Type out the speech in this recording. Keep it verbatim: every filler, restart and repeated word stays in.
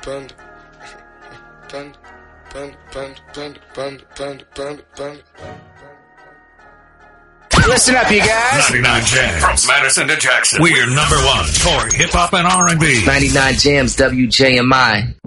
panda, panda, panda, panda, panda, panda, panda, panda, panda. Listen up, you guys. ninety-nine Jams. From Madison to Jackson. We're number one for hip-hop and R and B. ninety-nine Jams, W J M I.